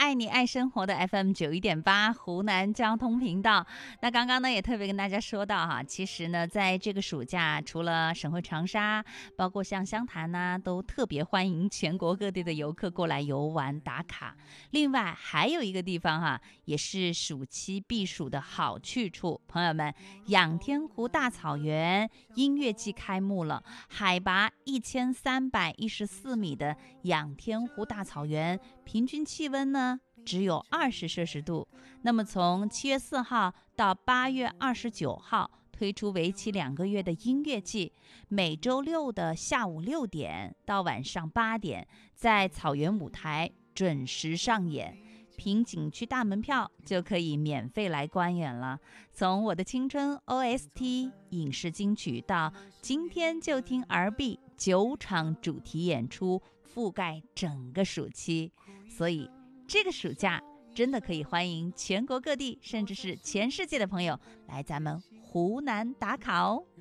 爱你爱生活的 FM91.8 湖南交通频道。那刚刚呢也特别跟大家说到哈，其实呢在这个暑假，除了省会长沙，包括像湘潭呐，都特别欢迎全国各地的游客过来游玩打卡。另外还有一个地方哈，也是暑期避暑的好去处。朋友们，仰天湖大草原音乐季开幕了，海拔1314米的仰天湖大草原，平均气温呢只有20摄氏度。那么从7月4号到8月29号推出为期2个月的音乐季，每周六的下午6点到晚上8点，在草原舞台准时上演。凭景区大门票就可以免费来观演了。从我的青春 OST 影视金曲到今天就听 R&B 9场主题演出，覆盖整个暑期。所以这个暑假真的可以欢迎全国各地甚至是全世界的朋友来咱们湖南打卡哦。